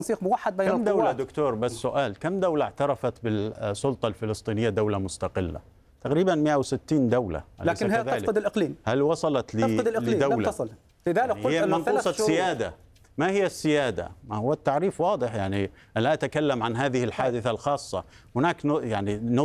تنسيق موحد بين كم دولة القوات. دكتور، بس سؤال، كم دولة اعترفت بالسلطة الفلسطينية دولة مستقلة؟ تقريبا 160 دولة، لكن هي تفقد الإقليم. هل وصلت تفقد الإقليم، لدولة؟ لم تصل. لذلك قلت هي أنه منقوصة سيادة. ما هي السيادة؟ ما هو التعريف واضح، يعني لا أتكلم عن هذه الحادثة الخاصة، هناك يعني